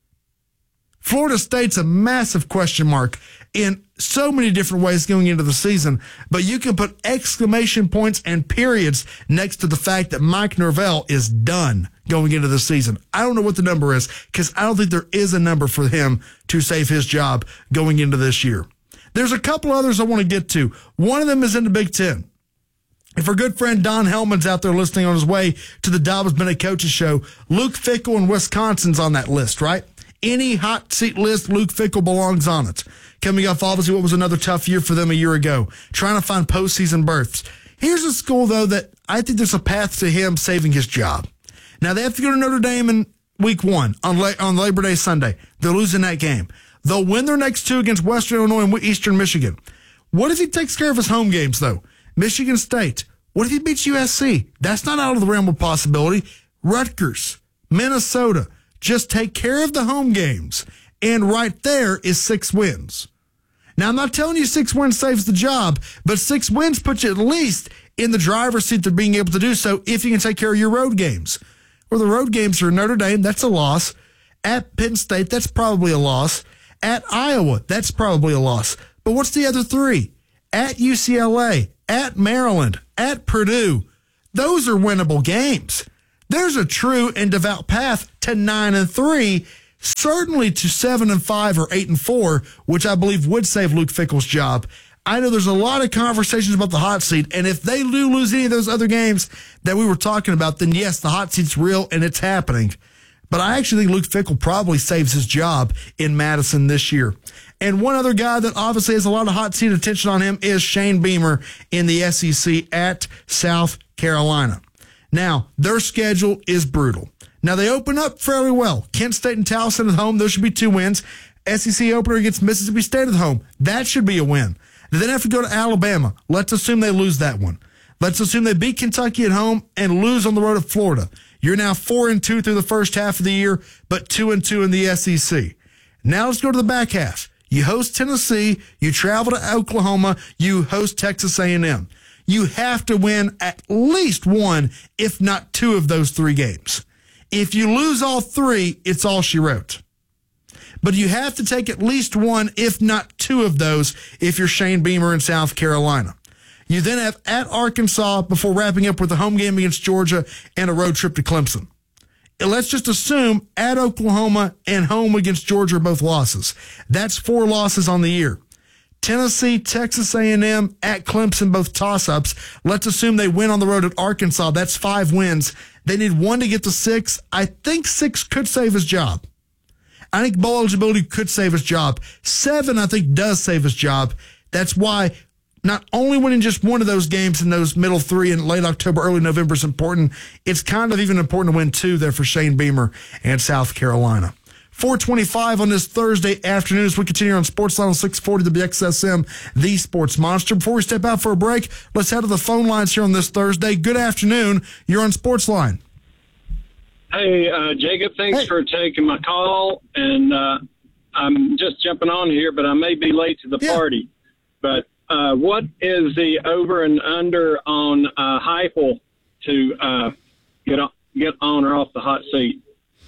Florida State's a massive question mark in so many different ways going into the season, but you can put exclamation points and periods next to the fact that Mike Norvell is done going into the season. I don't know what the number is because I don't think there is a number for him to save his job going into this year. There's a couple others I want to get to. One of them is in the Big Ten. If our good friend Don Hellman's out there listening on his way to the Dobbs Bennett Coaches Show, Luke Fickell in Wisconsin's on that list, right? Any hot seat list, Luke Fickell belongs on it. Coming off obviously what was another tough year for them a year ago, trying to find postseason berths. Here's a school, though, that I think there's a path to him saving his job. Now, they have to go to Notre Dame in week one on, La- on Labor Day Sunday. They're losing that game. They'll win their next two against Western Illinois and Eastern Michigan. What if he takes care of his home games, though? Michigan State. What if he beats U S C? That's not out of the realm of possibility. Rutgers, Minnesota. Just take care of the home games. And right there is six wins. Now, I'm not telling you six wins saves the job, but six wins puts you at least in the driver's seat of being able to do so if you can take care of your road games. Or the road games are Notre Dame, that's a loss. At Penn State, that's probably a loss. At Iowa, that's probably a loss. But what's the other three? At U C L A, at Maryland, at Purdue. Those are winnable games. There's a true and devout path to nine and three, certainly to seven and five or eight and four, which I believe would save Luke Fickell's job. I know there's a lot of conversations about the hot seat, and if they do lose any of those other games that we were talking about, then yes, the hot seat's real and it's happening. But I actually think Luke Fickell probably saves his job in Madison this year. And one other guy that obviously has a lot of hot seat attention on him is Shane Beamer in the S E C at South Carolina. Now, their schedule is brutal. Now, they open up fairly well. Kent State and Towson at home, those should be two wins. S E C opener against Mississippi State at home, that should be a win. They then have to go to Alabama. Let's assume they lose that one. Let's assume they beat Kentucky at home and lose on the road at Florida. You're now four and two through the first half of the year, but two and two in the S E C. Now let's go to the back half. You host Tennessee, you travel to Oklahoma, you host Texas A and M. You have to win at least one, if not two of those three games. If you lose all three, it's all she wrote. But you have to take at least one, if not two of those, if you're Shane Beamer in South Carolina. You then have at Arkansas before wrapping up with a home game against Georgia and a road trip to Clemson. And let's just assume at Oklahoma and home against Georgia are both losses. That's four losses on the year. Tennessee, Texas A and M, at Clemson, both toss-ups. Let's assume they win on the road at Arkansas. That's five wins. They need one to get to six. I think six could save his job. I think bowl eligibility could save his job. Seven, I think, does save his job. That's why not only winning just one of those games in those middle three in late October, early November is important, it's kind of even important to win two there for Shane Beamer and South Carolina. four twenty-five on this Thursday afternoon as we continue on Sportsline on six forty W X S M, the Sports Monster. Before we step out for a break, let's head to the phone lines here on this Thursday. Good afternoon. You're on Sportsline. Hey, uh, Jacob, thanks hey. for taking my call. And uh, I'm just jumping on here, but I may be late to the yeah. party. But uh, what is the over and under on uh, Heupel to uh, get, on, get on or off the hot seat?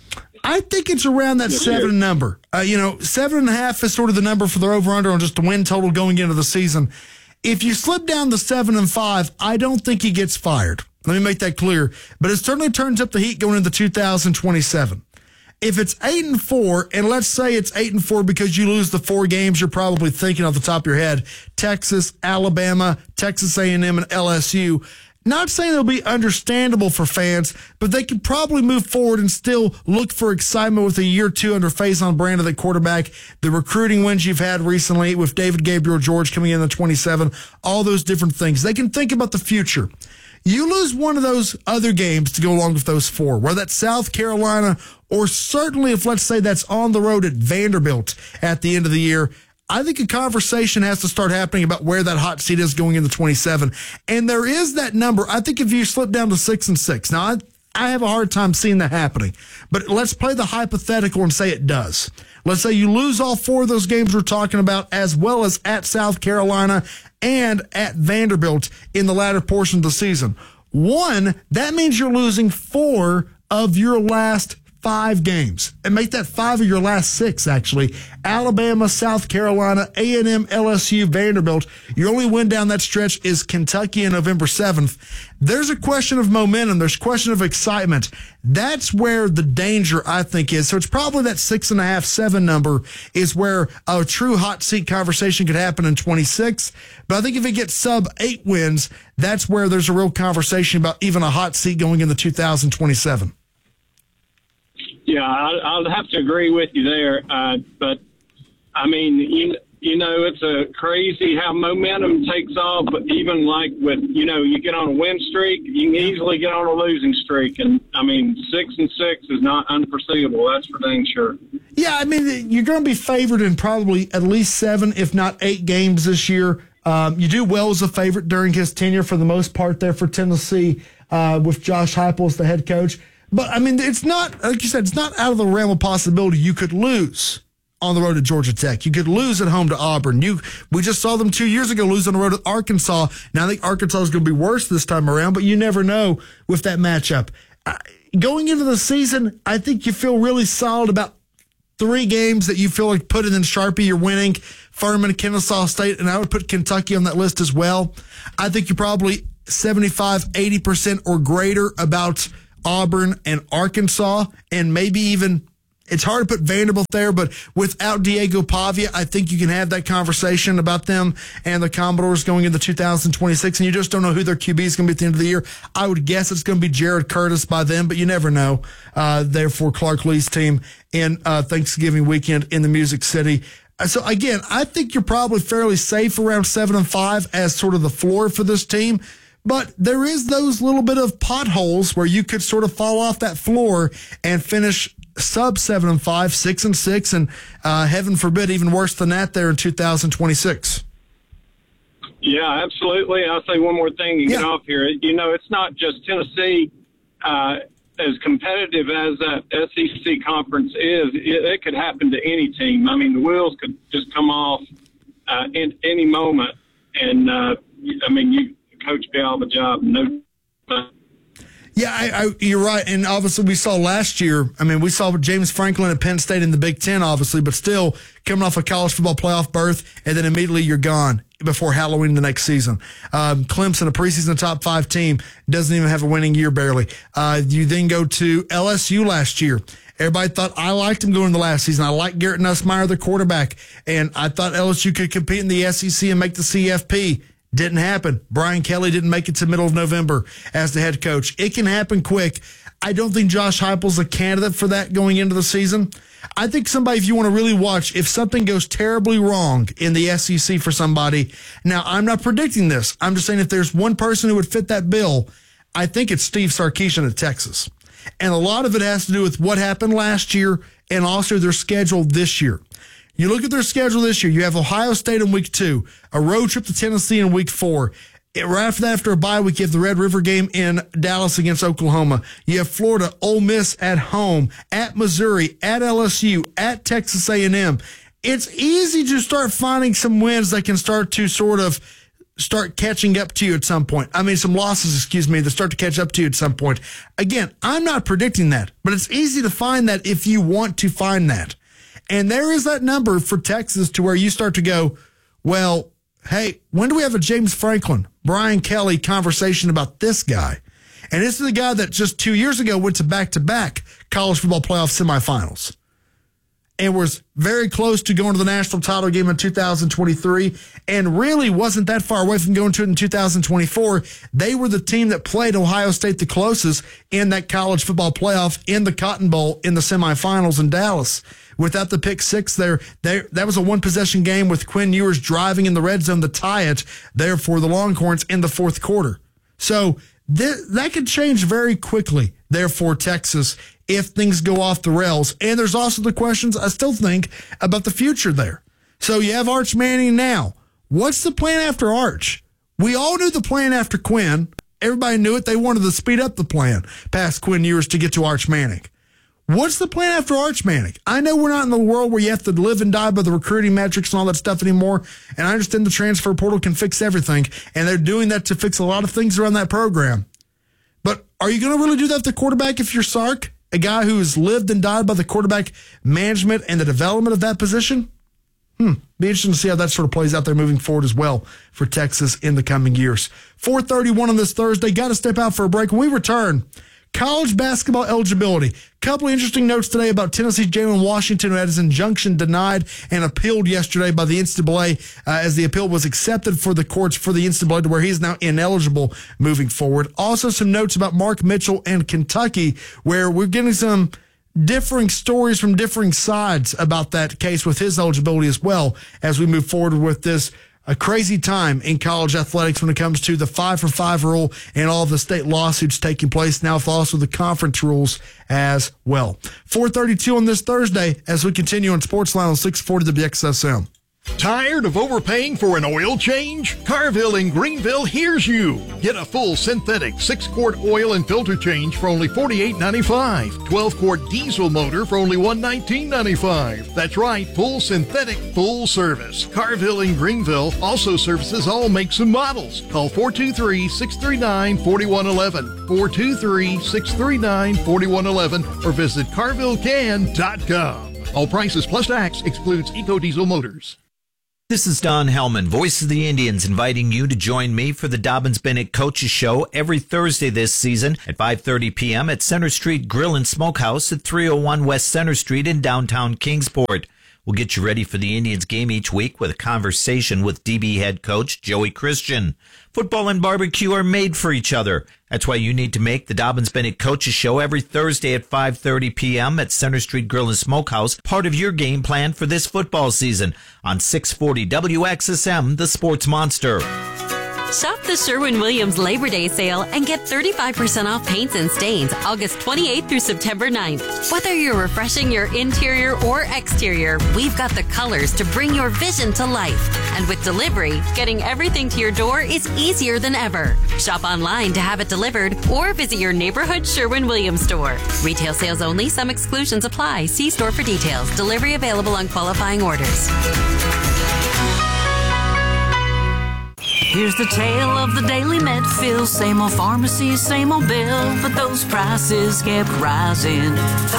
I think it's around that yes, seven yes. number. Uh, you know, seven and a half is sort of the number for their over-under on just the win total going into the season. If you slip down to seven and five, I don't think he gets fired. Let me make that clear. But it certainly turns up the heat going into two thousand twenty-seven. If it's eight and four, and let's say it's eight and four because you lose the four games, you're probably thinking off the top of your head, Texas, Alabama, Texas A and M, and L S U. Not saying it'll be understandable for fans, but they could probably move forward and still look for excitement with a year or two under Faison Brand at quarterback, the recruiting wins you've had recently with David Gabriel George coming in at twenty-seven, all those different things. They can think about the future. You lose one of those other games to go along with those four, whether that's South Carolina or certainly if, let's say, that's on the road at Vanderbilt at the end of the year. I think a conversation has to start happening about where that hot seat is going into twenty-seven. And there is that number. I think if you slip down to six and six, now I, I have a hard time seeing that happening, but let's play the hypothetical and say it does. Let's say you lose all four of those games we're talking about, as well as at South Carolina and at Vanderbilt in the latter portion of the season. One, that means you're losing four of your last five games. And make that five of your last six, actually. Alabama, South Carolina, A and M, L S U, Vanderbilt. Your only win down that stretch is Kentucky on November seventh. There's a question of momentum. There's a question of excitement. That's where the danger, I think, is. So it's probably that six and a half, seven number is where a true hot seat conversation could happen in twenty-six. But I think if it gets sub eight wins, that's where there's a real conversation about even a hot seat going into two thousand twenty-seven. Yeah, I'll have to agree with you there. Uh, but, I mean, you, you know, it's a crazy how momentum takes off. But even like with, you know, you get on a win streak, you can easily get on a losing streak. And, I mean, six and six is not unforeseeable. That's for dang sure. Yeah, I mean, you're going to be favored in probably at least seven, if not eight games this year. Um, you do well as a favorite during his tenure for the most part there for Tennessee uh, with Josh Heupel as the head coach. But, I mean, it's not, like you said, it's not out of the realm of possibility. You could lose on the road to Georgia Tech. You could lose at home to Auburn. You, we just saw them two years ago lose on the road to Arkansas. Now, I think Arkansas is going to be worse this time around, but you never know with that matchup. Uh, going into the season, I think you feel really solid about three games that you feel like putting in Sharpie, you're winning. Furman, Kennesaw State, and I would put Kentucky on that list as well. I think you're probably seventy-five, eighty percent or greater about Auburn and Arkansas, and maybe even, it's hard to put Vanderbilt there, but without Diego Pavia, I think you can have that conversation about them and the Commodores going into two thousand twenty-six, and you just don't know who their Q B is going to be at the end of the year. I would guess it's going to be Jared Curtis by then, but you never know. Uh, therefore, Clark Lee's team in uh, Thanksgiving weekend in the Music City. So, again, I think you're probably fairly safe around seven and five as sort of the floor for this team. But there is those little bit of potholes where you could sort of fall off that floor and finish sub seven and five, six and six, and uh, heaven forbid, even worse than that there in two thousand twenty-six. Yeah, absolutely. I'll say one more thing and get yeah. off here. You know, it's not just Tennessee. Uh, as competitive as that S E C conference is, it, it could happen to any team. I mean, the wheels could just come off uh, in any moment. And, uh, I mean, you coach be all the job. No. Yeah, I, I, you're right. And obviously we saw last year, I mean, we saw James Franklin at Penn State in the Big Ten, obviously, but still coming off a college football playoff berth, and then immediately you're gone before Halloween the next season. Um, Clemson, a preseason top five team, doesn't even have a winning year barely. Uh, you then go to L S U last year. Everybody thought I liked him going into the last season. I liked Garrett Nussmeier, the quarterback, and I thought L S U could compete in the S E C and make the C F P. Didn't happen. Brian Kelly didn't make it to middle of November as the head coach. It can happen quick. I don't think Josh Heupel's a candidate for that going into the season. I think somebody, if you want to really watch, if something goes terribly wrong in the S E C for somebody, now I'm not predicting this. I'm just saying if there's one person who would fit that bill, I think it's Steve Sarkisian at Texas. And a lot of it has to do with what happened last year and also their schedule this year. You look at their schedule this year, you have Ohio State in week two, a road trip to Tennessee in week four. It, right after that, after a bye week, you have the Red River game in Dallas against Oklahoma. You have Florida, Ole Miss at home, at Missouri, at L S U, at Texas A and M. It's easy to start finding some wins that can start to sort of start catching up to you at some point. I mean, some losses, excuse me, that start to catch up to you at some point. Again, I'm not predicting that, but it's easy to find that if you want to find that. And there is that number for Texas to where you start to go, well, hey, when do we have a James Franklin, Brian Kelly conversation about this guy? And this is the guy that just two years ago went to back-to-back college football playoff semifinals and was very close to going to the national title game in two thousand twenty-three and really wasn't that far away from going to it in two thousand twenty-four. They were the team that played Ohio State the closest in that college football playoff in the Cotton Bowl in the semifinals in Dallas. Without the pick six there, there that was a one-possession game with Quinn Ewers driving in the red zone to tie it there for the Longhorns in the fourth quarter. So th- that could change very quickly there for Texas if things go off the rails. And there's also the questions I still think about the future there. So you have Arch Manning now. What's the plan after Arch? We all knew the plan after Quinn. Everybody knew it. They wanted to speed up the plan past Quinn Ewers to get to Arch Manning. What's the plan after Arch Manning? I know we're not in the world where you have to live and die by the recruiting metrics and all that stuff anymore, and I understand the transfer portal can fix everything, and they're doing that to fix a lot of things around that program. But are you going to really do that with the quarterback if you're Sark, a guy who has lived and died by the quarterback management and the development of that position? Hmm. Be interesting to see how that sort of plays out there moving forward as well for Texas in the coming years. four thirty-one on this Thursday. Got to step out for a break. When we return, college basketball eligibility. Couple of interesting notes today about Tennessee's Jalen Washington, who had his injunction denied and appealed yesterday by the N C double A uh, as the appeal was accepted for the courts for the N C double A to where he's now ineligible moving forward. Also some notes about Mark Mitchell and Kentucky, where we're getting some differing stories from differing sides about that case with his eligibility as well as we move forward with this a crazy time in college athletics when it comes to the five for five rule and all of the state lawsuits taking place now, with also the conference rules as well. four thirty-two on this Thursday as we continue on Sportsline on six forty W X S M. Tired of overpaying for an oil change? Carville in Greenville hears you. Get a full synthetic six-quart oil and filter change for only forty-eight ninety-five. twelve-quart diesel motor for only one hundred nineteen ninety-five. That's right, full synthetic, full service. Carville in Greenville also services all makes and models. Call four two three, six three nine, four one one one, four two three, six three nine, four one one one, or visit carville can dot com. All prices plus tax excludes EcoDiesel motors. This is Don Hellman, voice of the Indians, inviting you to join me for the Dobyns-Bennett Coaches Show every Thursday this season at five thirty p.m. at Center Street Grill and Smokehouse at three oh one West Center Street in downtown Kingsport. We'll get you ready for the Indians game each week with a conversation with D B head coach Joey Christian. Football and barbecue are made for each other. That's why you need to make the Dobyns-Bennett Coaches Show every Thursday at five thirty p.m. at Center Street Grill and Smokehouse, part of your game plan for this football season on six forty W X S M, the Sports Monster. Shop the Sherwin-Williams Labor Day sale and get thirty-five percent off paints and stains August twenty-eighth through September ninth. Whether you're refreshing your interior or exterior, we've got the colors to bring your vision to life. And with delivery, getting everything to your door is easier than ever. Shop online to have it delivered or visit your neighborhood Sherwin-Williams store. Retail sales only. Some exclusions apply. See store for details. Delivery available on qualifying orders. Here's the tale of the daily Medfield. Same old pharmacy, same old bill, but those prices kept rising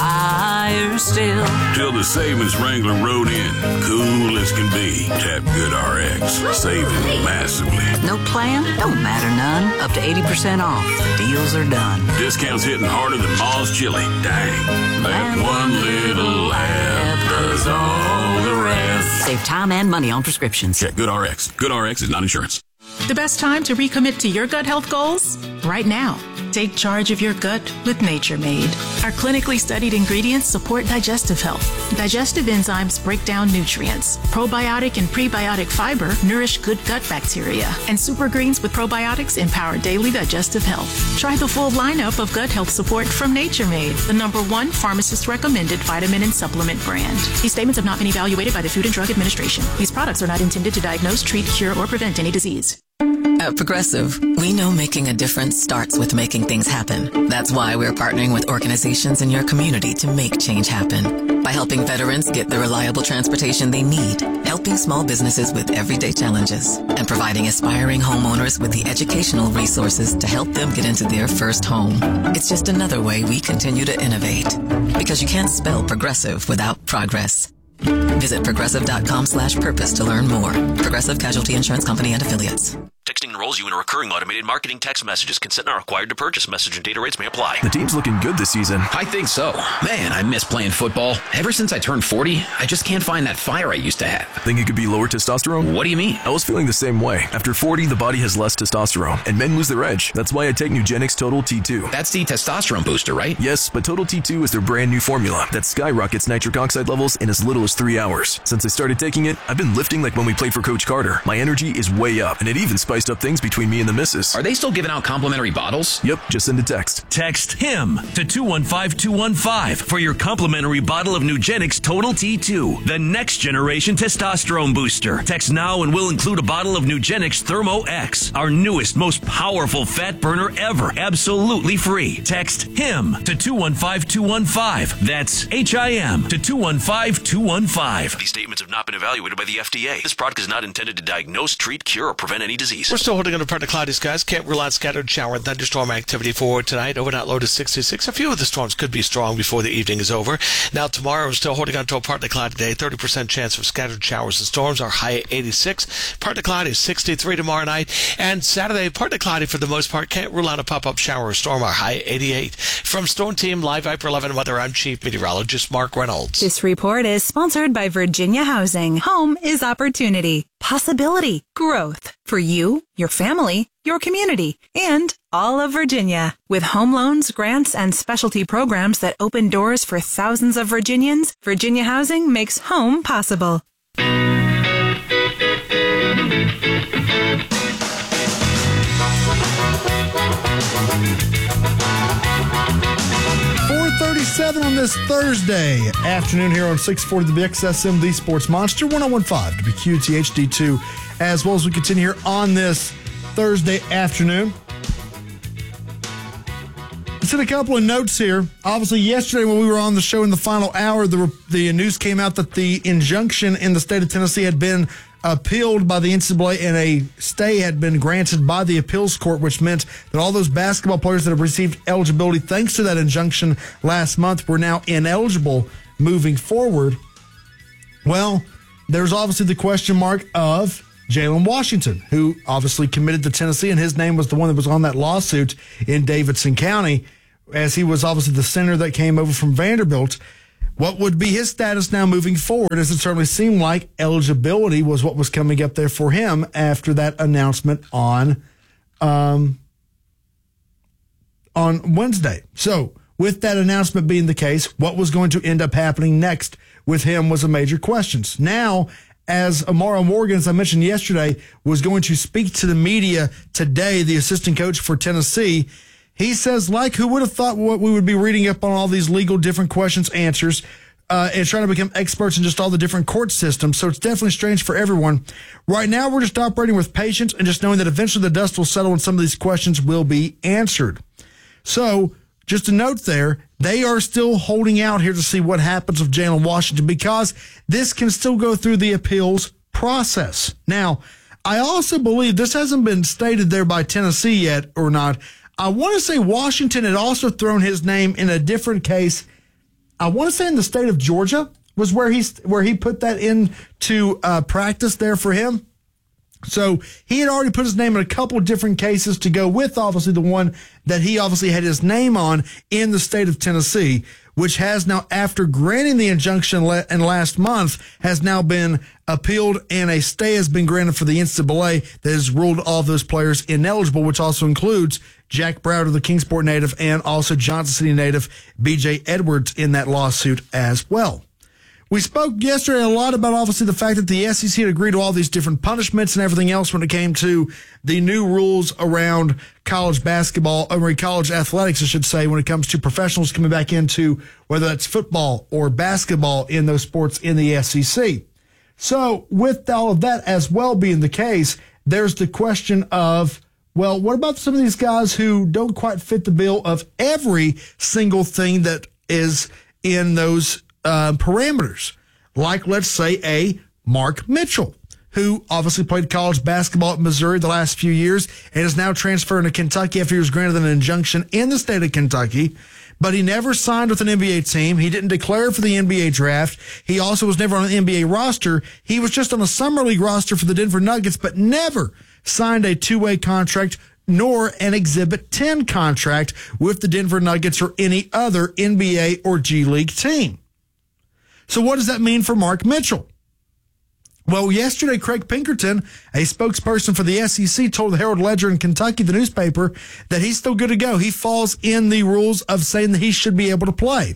higher still. Till the savings Wrangler rode in, cool as can be. Tap GoodRx, saving massively. No plan? Don't matter none. Up to eighty percent off. Deals are done. Discounts hitting harder than Ma's chili. Dang. That one little laugh does all the rest. Save time and money on prescriptions. Check GoodRx. GoodRx is not insurance. The best time to recommit to your gut health goals? Right now. Take charge of your gut with Nature Made. Our clinically studied ingredients support digestive health. Digestive enzymes break down nutrients. Probiotic and prebiotic fiber nourish good gut bacteria. And super greens with probiotics empower daily digestive health. Try the full lineup of gut health support from Nature Made, the number one pharmacist-recommended vitamin and supplement brand. These statements have not been evaluated by the Food and Drug Administration. These products are not intended to diagnose, treat, cure, or prevent any disease. At Progressive, we know making a difference starts with making things happen. That's why we're partnering with organizations in your community to make change happen. By helping veterans get the reliable transportation they need, helping small businesses with everyday challenges, and providing aspiring homeowners with the educational resources to help them get into their first home. It's just another way we continue to innovate. Because you can't spell progressive without progress. Visit progressive.com slash purpose to learn more. Progressive Casualty Insurance Company and Affiliates. Texting enrolls you in a recurring automated marketing text messages. Consent not required to purchase. Message and data rates may apply. The team's looking good this season. I think so. Man, I miss playing football. Ever since I turned forty, I just can't find that fire I used to have. Think it could be lower testosterone? What do you mean? I was feeling the same way. After forty, the body has less testosterone, and men lose their edge. That's why I take Nugenix Total T two. That's the testosterone booster, right? Yes, but Total T two is their brand new formula that skyrockets nitric oxide levels in as little as three hours. Since I started taking it, I've been lifting like when we played for Coach Carter. My energy is way up, and it even spiced up things between me and the missus. Are they still giving out complimentary bottles? Yep, just send a text. Text HIM to two one five two one five for your complimentary bottle of Nugenix Total T two, the next generation testosterone booster. Text now and we'll include a bottle of Nugenix Thermo X, our newest, most powerful fat burner ever, absolutely free. Text HIM to two one five two one five. That's H I M to two one five two one five. These statements have not been evaluated by the F D A. This product is not intended to diagnose, treat, cure, or prevent any disease. We're still holding under partly cloudy skies. Can't rule out scattered shower and thunderstorm activity for tonight. Overnight low to sixty-six. A few of the storms could be strong before the evening is over. Now tomorrow we're still holding on to a partly cloudy day. thirty percent chance of scattered showers and storms. Our high at eighty-six. Partly cloudy, sixty-three tomorrow night. And Saturday, partly cloudy for the most part. Can't rule out a pop-up shower or storm. Our high at eighty-eight. From Storm Team Live Viper eleven Weather, I'm Chief Meteorologist Mark Reynolds. This report is sponsored by Virginia Housing. Home is opportunity, possibility, growth for you, your family, your community, and all of Virginia. With home loans, grants, and specialty programs that open doors for thousands of Virginians, Virginia Housing makes home possible. four thirty-seven on this Thursday afternoon here on six forty W X S M, the Sports Monster, one oh one point five W Q T H D two, as well as we continue here on this Thursday afternoon. Let's hit a couple of notes here. Obviously, yesterday when we were on the show in the final hour, the, the news came out that the injunction in the state of Tennessee had been appealed by the N C double A, and a stay had been granted by the appeals court, which meant that all those basketball players that have received eligibility thanks to that injunction last month were now ineligible moving forward? Well, there's obviously the question mark of Jalen Washington, who obviously committed to Tennessee, and his name was the one that was on that lawsuit in Davidson County, as he was obviously the center that came over from Vanderbilt. What would be his status now moving forward, as it certainly seemed like eligibility was what was coming up there for him after that announcement on um, on Wednesday. So with that announcement being the case, what was going to end up happening next with him was a major question. Now, as Amara Morgan, as I mentioned yesterday, was going to speak to the media today, the assistant coach for Tennessee, he says, like, who would have thought what we would be reading up on all these legal different questions, answers, uh, and trying to become experts in just all the different court systems. So it's definitely strange for everyone. Right now, we're just operating with patience and just knowing that eventually the dust will settle and some of these questions will be answered. So just a note there, they are still holding out here to see what happens with Jalen Washington, because this can still go through the appeals process. Now, I also believe this hasn't been stated there by Tennessee yet or not. I want to say Washington had also thrown his name in a different case. I want to say in the state of Georgia was where he where he put that into uh, practice there for him. So he had already put his name in a couple of different cases to go with, obviously, the one that he obviously had his name on in the state of Tennessee, which has now, after granting the injunction le- in last month, has now been appealed, and a stay has been granted for the N C double A that has ruled all those players ineligible, which also includes Jack Browder, the Kingsport native, and also Johnson City native B J Edwards in that lawsuit as well. We spoke yesterday a lot about, obviously, the fact that the S E C had agreed to all these different punishments and everything else when it came to the new rules around college basketball, or college athletics, I should say, when it comes to professionals coming back into whether that's football or basketball in those sports in the S E C. So with all of that as well being the case, there's the question of, well, what about some of these guys who don't quite fit the bill of every single thing that is in those Uh, parameters, like, let's say, a Mark Mitchell, who obviously played college basketball at Missouri the last few years and is now transferring to Kentucky after he was granted an injunction in the state of Kentucky, but he never signed with an N B A team. He didn't declare for the N B A draft. He also was never on an N B A roster. He was just on a summer league roster for the Denver Nuggets, but never signed a two-way contract nor an Exhibit ten contract with the Denver Nuggets or any other N B A or G League team. So what does that mean for Mark Mitchell? Well, yesterday, Craig Pinkerton, a spokesperson for the S E C, told the Herald Ledger in Kentucky, the newspaper, that he's still good to go. He falls in the rules of saying that he should be able to play.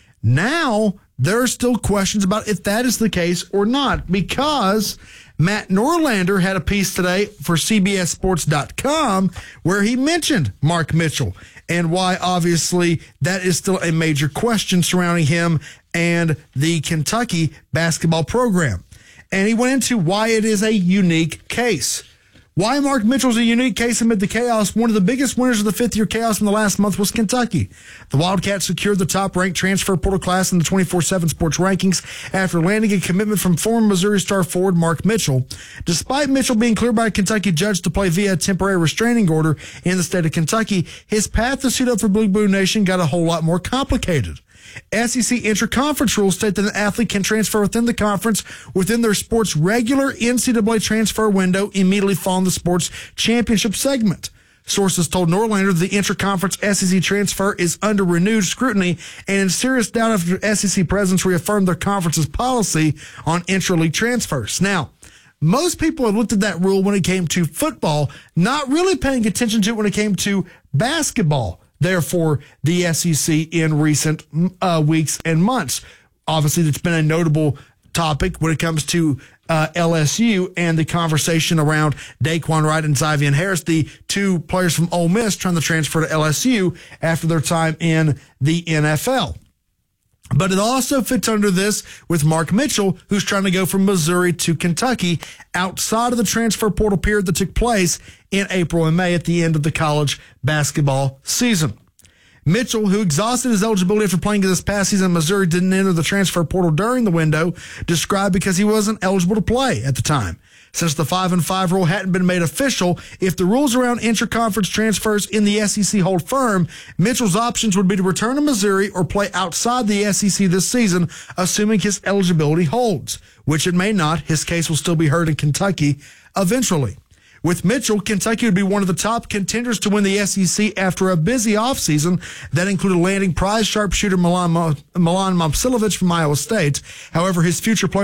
Now, there are still questions about if that is the case or not, because Matt Norlander had a piece today for C B S Sports dot com where he mentioned Mark Mitchell and why, obviously, that is still a major question surrounding him and the Kentucky basketball program. And he went into why it is a unique case. Why Mark Mitchell is a unique case amid the chaos. One of the biggest winners of the fifth-year chaos in the last month was Kentucky. The Wildcats secured the top-ranked transfer portal class in the twenty-four seven Sports rankings after landing a commitment from former Missouri star forward Mark Mitchell. Despite Mitchell being cleared by a Kentucky judge to play via a temporary restraining order in the state of Kentucky, his path to suit up for Blue Blue Nation got a whole lot more complicated. S E C intra-conference rules state that an athlete can transfer within the conference within their sport's regular N C double A transfer window immediately following the sports championship segment. Sources told Norlander that the intra-conference S E C transfer is under renewed scrutiny and in serious doubt after S E C presidents reaffirmed their conference's policy on intra-league transfers. Now, most people have looked at that rule when it came to football, not really paying attention to it when it came to basketball. Therefore, the S E C in recent uh, weeks and months. Obviously, it's been a notable topic when it comes to uh, L S U and the conversation around Daquan Wright and Xavier Harris, the two players from Ole Miss trying to transfer to L S U after their time in the N F L. But it also fits under this with Mark Mitchell, who's trying to go from Missouri to Kentucky outside of the transfer portal period that took place in April and May at the end of the college basketball season. Mitchell, who exhausted his eligibility after playing this past season in Missouri, didn't enter the transfer portal during the window, described because he wasn't eligible to play at the time. Since the five and five rule hadn't been made official, if the rules around intra-conference transfers in the S E C hold firm, Mitchell's options would be to return to Missouri or play outside the S E C this season, assuming his eligibility holds, which it may not. His case will still be heard in Kentucky eventually. With Mitchell, Kentucky would be one of the top contenders to win the S E C after a busy offseason that included landing prize sharpshooter Milan, Milan Momcilovic from Iowa State. However, his future player